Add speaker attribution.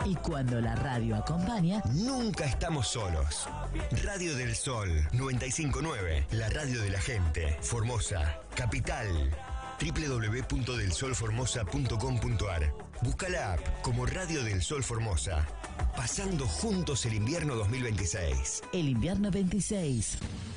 Speaker 1: Y cuando la radio acompaña,
Speaker 2: nunca estamos solos. Radio del Sol 959, la radio de la gente. Formosa, capital. www.delsolformosa.com.ar. Busca la app como Radio del Sol Formosa. Pasando juntos el invierno 2026.
Speaker 1: el invierno 26.